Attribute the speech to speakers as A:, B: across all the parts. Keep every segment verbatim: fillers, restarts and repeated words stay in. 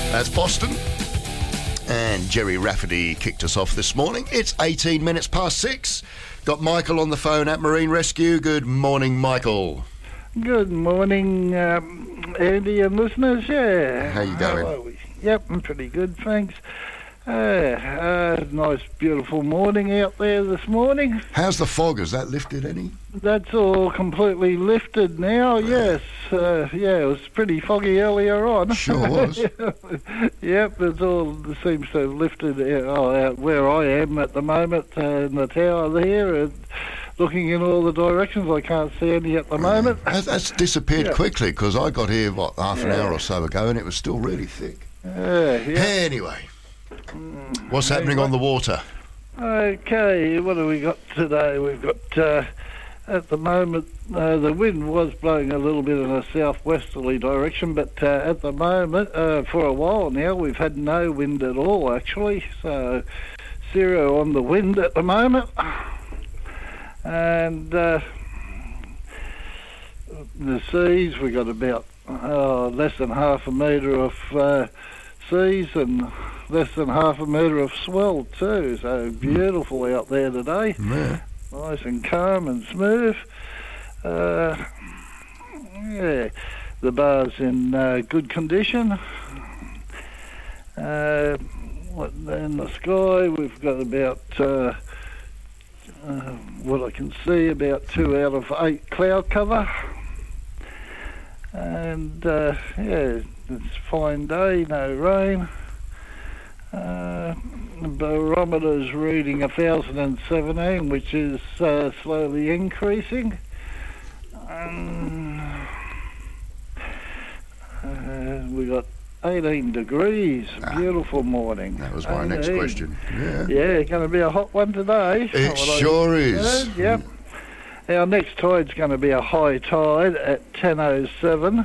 A: That's Boston. And Jerry Rafferty kicked us off this morning. It's eighteen minutes past six. Got Michael on the phone at Marine Rescue. Good morning, Michael.
B: Good morning, um, Andy and listeners. Yeah.
A: How you going?
B: How are we? Yep, I'm pretty good, thanks. Uh, uh, nice, beautiful morning out there this morning.
A: How's the fog? Has that lifted any?
B: That's all completely lifted now, yes. Uh, yeah, it was pretty foggy earlier on.
A: Sure was.
B: Yep, it's all it seems to have lifted uh, out where I am at the moment, uh, in the tower there. And looking in all the directions, I can't see any at the moment.
A: That's, that's disappeared
B: Yeah.
A: quickly, because I got here, what, half an
B: Yeah.
A: hour or so ago, and it was still really thick.
B: Uh, yeah.
A: Anyway, what's happening on the water?
B: Okay, what have we got today? We've got, uh, at the moment, uh, the wind was blowing a little bit in a southwesterly direction, but uh, at the moment, uh, for a while now, we've had no wind at all, actually. So, zero on the wind at the moment. And uh, the seas, we got about uh, less than half a metre of uh, seas and less than half a metre of swell too. So beautiful out there today.
A: Yeah.
B: Nice and calm and smooth. Uh, yeah, the bar's in uh, good condition. Uh, what, in the sky, we've got about, uh, uh, what I can see, about two out of eight cloud cover. And uh, yeah, it's a fine day, no rain. Uh, the barometer's reading one thousand seventeen, which is uh, slowly increasing. Um, uh, we got eighteen degrees,
A: Ah,
B: beautiful morning.
A: That was my next
B: eighteen.
A: question. Yeah.
B: Yeah, going to be a hot one today.
A: It
B: What I
A: sure is.
B: heard, Yep. Our next tide's going to be a high tide at ten oh seven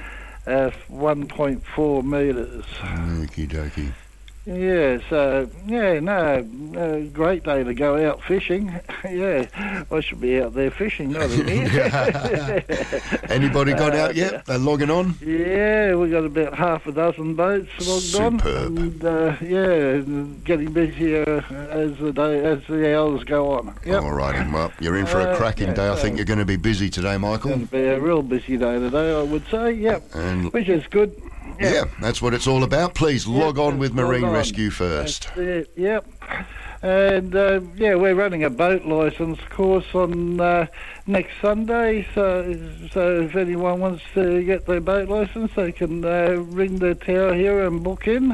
B: at one point four metres.
A: Okie dokie.
B: Yeah, so, yeah, no, uh, great day to go out fishing. Yeah, I should be out there fishing, not in here.
A: Anybody got
B: Uh,
A: out yet? They're logging on?
B: Yeah, we got about half a dozen boats logged
A: Superb.
B: on. And, uh, yeah, getting busier as the day, as the hours go on. Yep.
A: All righty. Well, you're in for a
B: Uh,
A: cracking
B: yeah,
A: day. I think
B: so-
A: you're going to be busy today, Michael.
B: Going to be a real busy day today, I would say. Yep,
A: And
B: which is good.
A: yeah,
B: Yep.
A: that's what it's all about. Please log
B: Yep,
A: on with
B: log
A: Marine
B: on.
A: Rescue first.
B: That's it, yep. And uh, yeah, we're running a boat licence course on uh, next Sunday. So, so if anyone wants to get their boat licence, they can uh, ring the tower here and book in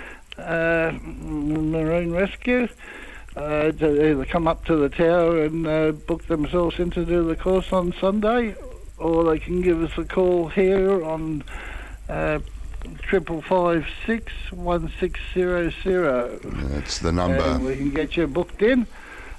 B: uh, Marine Rescue. Uh, to either come up to the tower and uh, book themselves in to do the course on Sunday, or they can give us a call here on Uh, triple five six one six zero zero.
A: That's the
B: And
A: number.
B: we can get you booked in.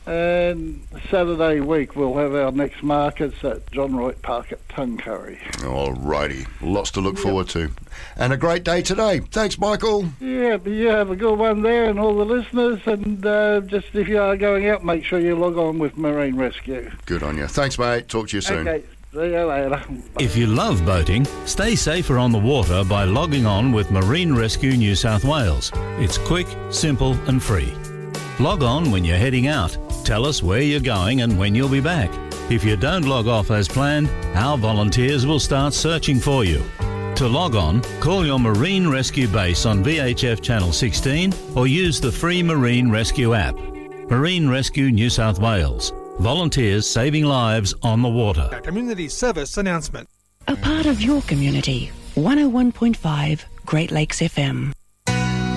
B: And Saturday week we'll have our next markets at John Wright Park at Tuncurry.
A: All righty. Lots to look forward to. And a great day today. Thanks, Michael.
B: Yeah, but you have a good one there and all the listeners. And uh, just if you are going out, make sure you log on with Marine Rescue.
A: Good on you. Thanks, mate. Talk to you soon.
B: Okay, see you later.
C: If you love boating, stay safer on the water by logging on with Marine Rescue New South Wales. It's quick, simple and free. Log on when you're heading out. Tell us where you're going and when you'll be back. If you don't log off as planned, our volunteers will start searching for you. To log on, call your Marine Rescue base on V H F Channel sixteen or use the free Marine Rescue app. Marine Rescue New South Wales. Volunteers saving lives on the water.
D: A community service announcement.
E: A part of your community. one oh one point five Great Lakes F M.